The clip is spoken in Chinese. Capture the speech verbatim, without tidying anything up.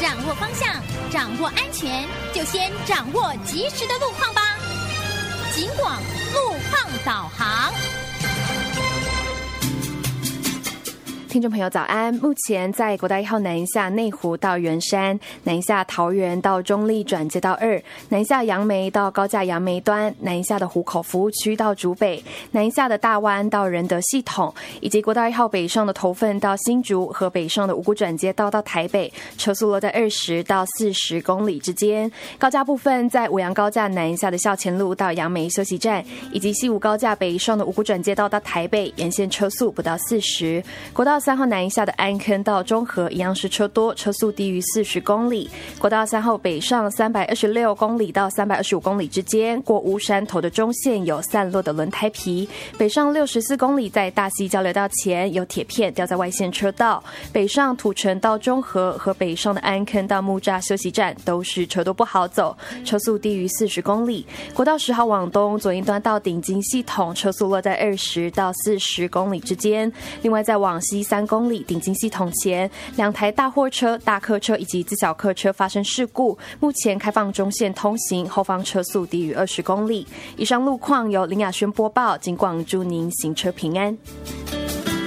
掌握方向，掌握安全，就先掌握及时的路况吧。警广路况导航。 听众朋友早安，目前在国道一号南下内湖到圆山，南下桃园到中立转接道二，南下杨梅到高架杨梅端，南下的湖口服务区到竹北，南下的大湾到仁德系统，以及国道一号北上的头份到新竹和北上的五股转接道到台北，车速落在二十到四十公里之间。高架部分在五杨高架南下的校前路到杨梅休息站，以及西武高架北上的五股转接道到台北，沿线车速不到四十。国道三号南下的安坑到中和一样是车多，车速低于四十公里。国道三号北上三百二十六公里到三百二十五公里之间，过乌山头的中线有散落的轮胎皮。北上六十四公里在大溪交流道前有铁片掉在外线车道。北上土城到中和和北上的安坑到木栅休息站都是车多不好走，车速低于四十公里。国道十号往东左营端到顶金系统，车速落在二十到四十公里之间。另外在往西三公里顶金系统前，两台大货车、大客车以及自小客车发生事故，目前开放中线通行，后方车速低于二十公里。以上路况由林雅轩播报，警广祝您行车平安。